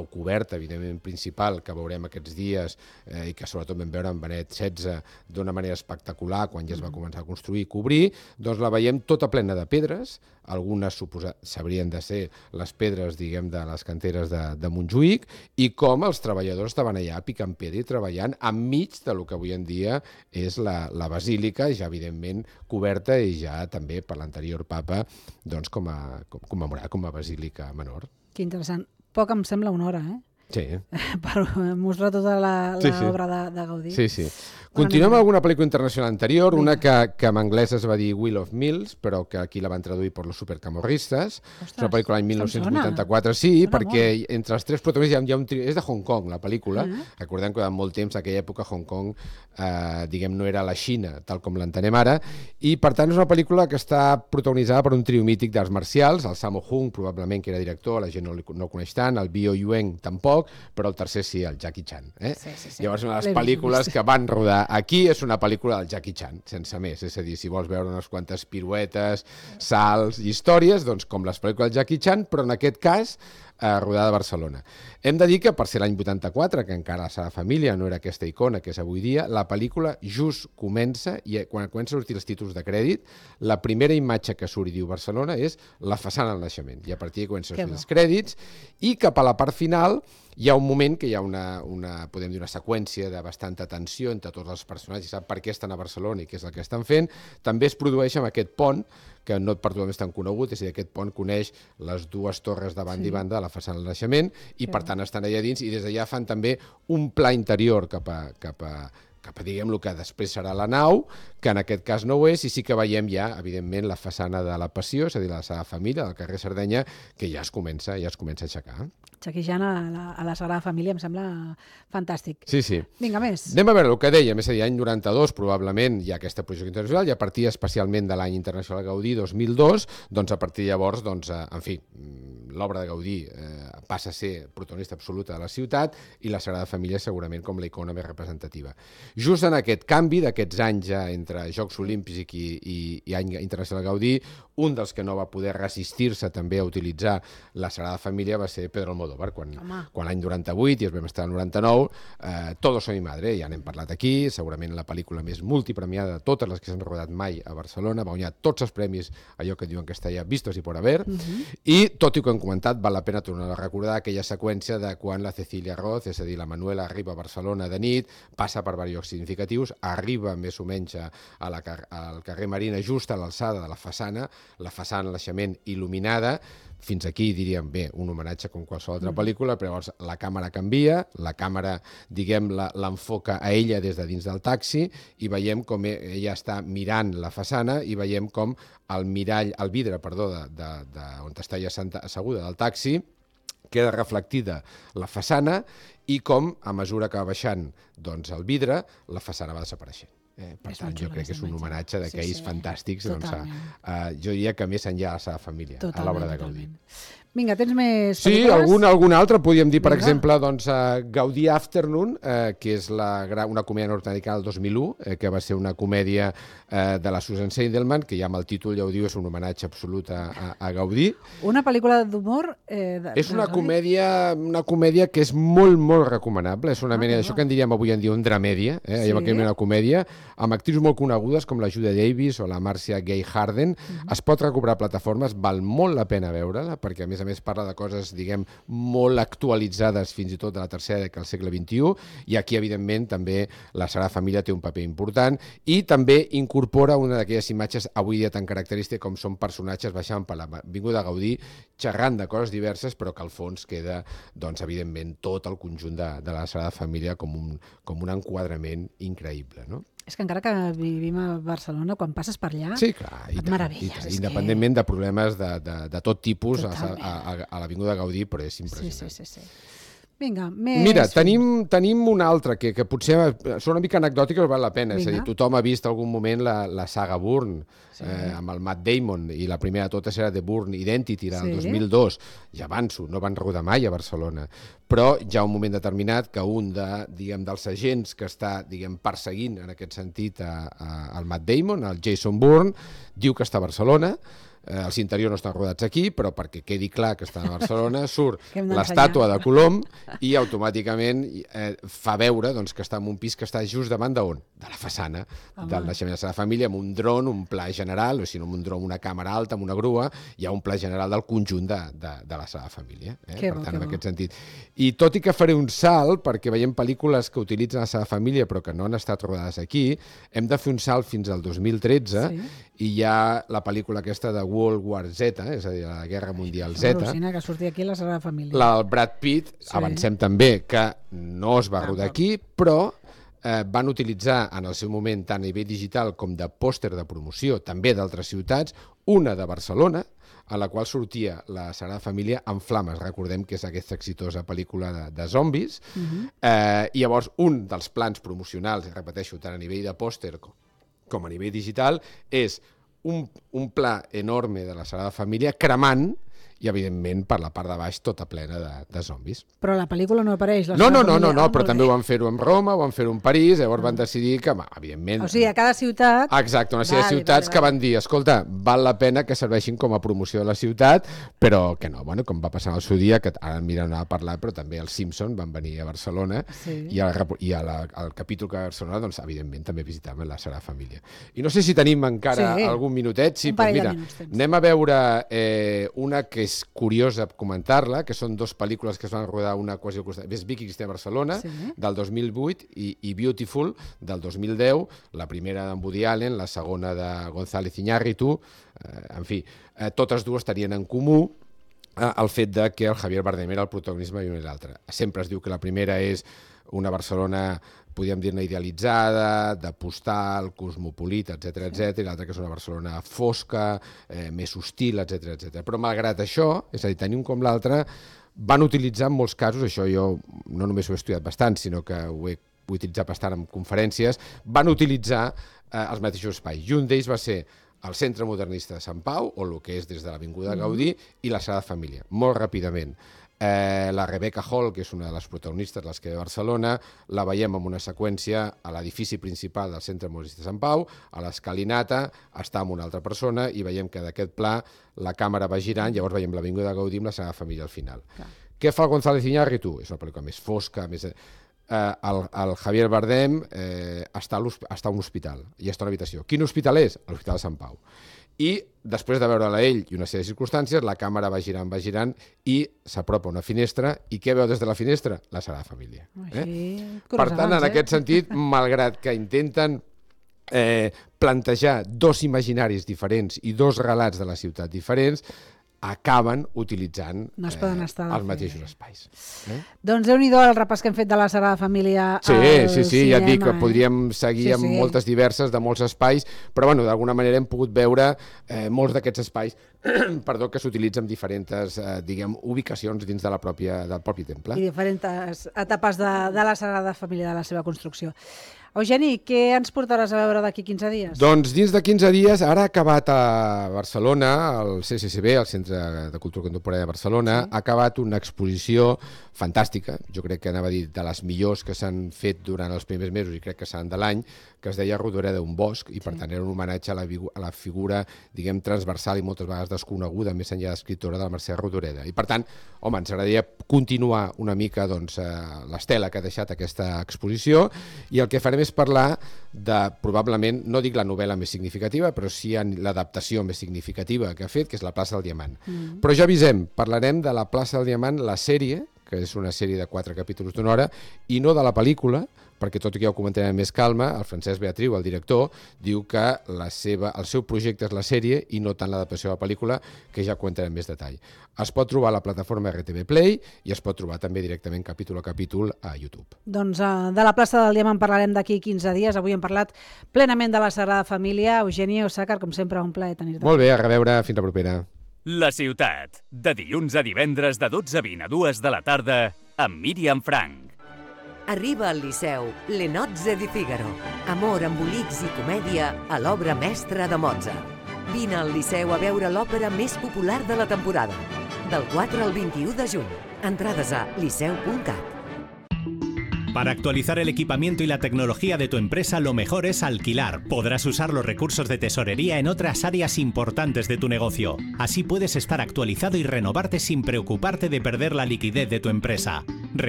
nau coberta, evidentment principal, que veurem aquests dies i que sobretot vam veure en Benet XVI d'una manera espectacular quan ja es va començar a construir i cobrir, doncs la veiem tota plena de pedres, algunes sabrien de ser les pedres, diguem, de les canteres de Montjuïc, i com els treballadors estaven allà picant pedra i treballant enmig del que avui en dia és la basílica, ja evidentment coberta i ja també per l'anterior papa doncs commemorada com a basílica menor. Que interessant. Poc em sembla una hora, Sí. per mostrar tota l'obra de Gaudí. Sí. Continuem amb alguna pel·lícula internacional anterior, una que en anglès es va dir Will of Mills, però que aquí la van traduir per Los Supercamorristas. És una pel·lícula l'any 1984, sí, perquè entre els tres protagonistes hi ha un trio. És de Hong Kong, la pel·lícula. Recordem que durant molt temps, en aquella època, Hong Kong, diguem, no era la Xina, tal com l'entenem ara, i per tant és una pel·lícula que està protagonitzada per un trio mític d'arts marcials, el Sammo Hung, probablement, que era director, la gent no el coneix tant, el Bio Yuen tampoc, però el tercer sí, el Jackie Chan. Sí. Llavors, una de les pel·lícules que van rodar aquí és una pel·lícula del Jackie Chan, sense més. És a dir, si vols veure unes quantes piruetes, salts i històries, doncs com les pel·lícules del Jackie Chan, però en aquest cas rodada a Barcelona. Hem de dir que per ser l'any 84, que encara la Sagrada Família no era aquesta icona que és avui dia, la pel·lícula just comença i quan comencen a sortir els títols de crèdit, la primera imatge que surt i diu Barcelona és la façana del naixement. I a partir d'aquí comencen a sortir els crèdits i cap a la part final hi ha un moment que hi ha podem dir, una seqüència de bastanta tensió entre tots els personatges, sap per què estan a Barcelona i què és el que estan fent. També es produeix amb aquest pont, que no per tothom és tan conegut, és a dir, aquest pont coneix les dues torres de banda i banda de la façana del naixement i per tant estan allà dins i des d'allà fan també un pla interior cap a diguem, el que després serà la nau, que en aquest cas no ho és, i sí que veiem ja, evidentment, la façana de la Passió, és a dir, la Sagrada Família, del carrer Sardenya, que ja es comença a aixecar. Jackie Chan a la Sagrada Família em sembla fantàstic. Sí. Vinga, més. Anem a veure el que dèiem, és a dir, any 92 probablement hi ha aquesta projecció internacional i a partir especialment de l'any internacional Gaudí 2002, doncs a partir de llavors, doncs, en fi, l'obra de Gaudí passa a ser protagonista absoluta de la ciutat i la Sagrada Família segurament com la icona més representativa. Just en aquest canvi d'aquests anys entre Jocs Olímpics i any internacional Gaudí, un dels que no va poder resistir-se també a utilitzar la Sagrada Família va ser Pedro Almodóvar, quan l'any 98, i es vam estar al 99, Todos son mi madre, ja n'hem parlat aquí, segurament la pel·lícula més multipremiada de totes les que s'han rodat mai a Barcelona, va guanyar tots els premis, allò que diuen en castellà, vistos y por haber, i tot i que hem comentat, val la pena tornar a recordar aquella seqüència de quan la Cecilia Roth, és a dir, la Manuela, arriba a Barcelona de nit, passa per diversos significatius, arriba més o menys al carrer Marina, just a l'alçada de la façana del naixement il·luminada. Fins aquí diríem, bé, un homenatge com qualsevol altra pel·lícula, però llavors la càmera canvia, la càmera, diguem, l'enfoca a ella des de dins del taxi i veiem com ella està mirant la façana i veiem com el vidre on està ella asseguda del taxi queda reflectida la façana i com, a mesura que va baixant doncs, el vidre, la façana va desapareixent. Per tant, jo crec que és un homenatge d'aquells fantàstics. Jo diria que més enllà de la Sagrada Família, a l'obra de Gaudí. Vinga, tens més pel·lícules? Sí, alguna altra. Podríem dir, per exemple, Gaudí Afternoon, que és una comèdia nord-americana del 2001, que va ser una comèdia de la Susan Seidelman, que ja amb el títol ja ho diu, és un homenatge absolut a Gaudí. Una pel·lícula d'humor? És una comèdia que és molt, molt recomanable. És una mena d'això que en diríem avui en dia un dramèdia, una comèdia, amb actrius molt conegudes com la Julia Davis o la Marcia Gay Harden. Es pot recuperar a plataformes, val molt la pena veure-la, perquè a més parla de coses, diguem, molt actualitzades fins i tot de la tercera dècada del segle XXI, i aquí, evidentment, també la Sagrada Família té un paper important i també incorpora una d'aquelles imatges avui dia tan característiques com són personatges baixant per l'Avinguda Gaudí, xerrant de coses diverses, però que al fons queda, doncs, evidentment, tot el conjunt de la Sagrada Família com un enquadrament increïble, no? És que encara que vivim a Barcelona, quan passes per allà, sí, clar, et meravelles. Independentment de problemes de tot tipus a l'Avinguda Gaudí, però és impressionant. Sí. Vinga, més... Mira, tenim una altra que potser són una mica anecdòtica, però val la pena. És a dir, tothom ha vist algun moment la saga Bourne, amb el Matt Damon, i la primera de totes era The Bourne Identity, del 2002. Ja avanço, no van rodar mai a Barcelona. Però hi ha un moment determinat que un dels agents que està perseguint en aquest sentit el Matt Damon, el Jason Bourne, diu que està a Barcelona, els interiors no estan rodats aquí, però perquè quedi clar que estan a Barcelona, surt Que hem d'ensenyar. l'estàtua de Colom i automàticament fa veure doncs, que està en un pis que està just davant d'on? De la façana del naixement de la Sagrada Família, amb un dron, un pla general, o sigui, amb un dron, una càmera alta, amb una grua, hi ha un pla general del conjunt de la Sagrada Família. Per tant, en aquest sentit. I tot i que faré un salt, perquè veiem pel·lícules que utilitzen la Sagrada Família però que no han estat rodades aquí, hem de fer un salt fins al 2013 i hi ha la pel·lícula aquesta de World War Z, és a dir, la Guerra Mundial Z. Al·lucina que sortia aquí la Sagrada Família. El Brad Pitt, avancem també, que no es va rodar aquí, però van utilitzar en el seu moment, tant a nivell digital com de pòster de promoció, també d'altres ciutats, una de Barcelona, a la qual sortia la Sagrada Família en flames. Recordem que és aquesta exitosa pel·lícula de zombis. I llavors, un dels plans promocionals, repeteixo, tant a nivell de pòster com a nivell digital, és un pla enorme de la Sagrada Família cremant i, evidentment, per la part de baix tota plena de zombis. Però la pel·lícula no apareix. No, però també ho van fer-ho amb Roma, ho van fer-ho amb París, llavors van decidir que, evidentment... O sigui, a cada ciutat... Exacte, una sèrie de ciutats que van dir, escolta, val la pena que serveixin com a promoció de la ciutat, però que no, bueno, com va passar en el seu dia, que ara mira no ha parlat, però també els Simpson van venir a Barcelona i al capítol que a Barcelona, doncs, evidentment, també visitaven la Sagrada Família. I no sé si tenim encara algun minutet. Sí, doncs mira, anem a veure una que és curiosa comentar-la, que són dues pel·lícules que es van rodar una quasi al costat. És Vicky Cristina Barcelona, del 2008, i Beautiful, del 2010, la primera d'en Woody Allen, la segona de González Iñárritu, en fi, totes dues tenien en comú el fet de que el Javier Bardem era el protagonisme i una i l'altra. Sempre es diu que la primera és una Barcelona, podríem dir-ne idealitzada, de postal, cosmopolita, etc, i l'altra que és una Barcelona fosca, més hostil, etc. Però malgrat això, és a dir, tant un com l'altre, van utilitzar en molts casos, això jo no només ho he estudiat bastant, sinó que ho he utilitzat bastant en conferències, van utilitzar els mateixos espais. I un d'ells va ser el Centre Modernista de Sant Pau, o el que és des de l'Avinguda Gaudí, i la Sagrada Família, molt ràpidament. La Rebecca Hall, que és una de les protagonistes de les que ve a Barcelona, la veiem en una seqüència a l'edifici principal del Centre Modernista de Sant Pau, a l'escalinata, està amb una altra persona i veiem que d'aquest pla la càmera va girant, llavors veiem l'Avinguda Gaudí amb la Sagrada Família al final. Què fa el González Iñárritu? És una pel·lícula més fosca, més... El Javier Bardem està a un hospital i està a una habitació. Quin hospital és? L'Hospital de Sant Pau. I després de veure-la ell i una sèrie de circumstàncies, la càmera va girant i s'apropa a una finestra i què veu des de la finestra? La Sagrada Família. Per tant, en aquest sentit, malgrat que intenten plantejar dos imaginaris diferents i dos relats de la ciutat diferents, acaben utilitzant els mateixos espais. Doncs Déu-n'hi-do el repàs que hem fet de la Sagrada Família al cinema. Sí, ja et dic que podríem seguir amb moltes diverses de molts espais, però bueno, d'alguna manera hem pogut veure molts d'aquests espais que s'utilitzen en diferents ubicacions dins del propi temple. I diferents etapes de la Sagrada Família, de la seva construcció. Eugeni, què ens portaràs a veure d'aquí 15 dies? Doncs dins de 15 dies, ara ha acabat a Barcelona, el CCCB, el Centre de Cultura Contemporània de Barcelona, ha acabat una exposició fantàstica, jo crec que anava a dir de les millors que s'han fet durant els primers mesos i crec que seran de l'any, que es deia Rodoreda d'un bosc, i per tant era un homenatge a la figura, diguem, transversal i moltes vegades desconeguda, més enllà d'escriptora, de la Mercè Rodoreda. I per tant, home, ens agradaria continuar una mica l'estela que ha deixat aquesta exposició, i el que farem és parlar de, probablement, no dic la novel·la més significativa, però sí l'adaptació més significativa que ha fet, que és La plaça del Diamant. Però ja avisem, parlarem de La plaça del Diamant, la sèrie, que és una sèrie de 4 capítols d'una hora, i no de la pel·lícula, perquè tot i que ja ho comentarem amb més calma, el Francesc Beatriu, el director, diu que el seu projecte és la sèrie i no tant l'adaptació de la pel·lícula, que ja comentarem amb més detall. Es pot trobar a la plataforma RTV Play i es pot trobar també directament capítol a capítol a YouTube. Doncs de la plaça del Diamant parlarem d'aquí 15 dies. Avui hem parlat plenament de la Sagrada Família. Eugeni Osàcar, com sempre, un plaer tenir-te. Molt bé, a reveure, fins la propera. La ciutat, de dilluns a divendres de 12:20 a 2 de la tarda, amb Míriam Frank. Arriba al Liceu Le Nozze di Figaro. Amor, embolics i comèdia a l'obra mestra de Mozart. Vine al Liceu a veure l'òpera més popular de la temporada. Del 4 al 21 de juny. Entrades a liceu.cat. Para actualizar el equipamiento y la tecnología de tu empresa, lo mejor es alquilar. Podrás usar los recursos de tesorería en otras áreas importantes de tu negocio. Así puedes estar actualizado y renovarte sin preocuparte de perder la liquidez de tu empresa.